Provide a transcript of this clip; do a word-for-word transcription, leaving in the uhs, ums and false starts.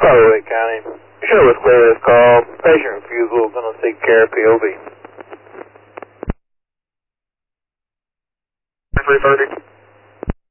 Colorado County. Show was clear this call. Patient refusal. Going to seek care. P O V. three thirty.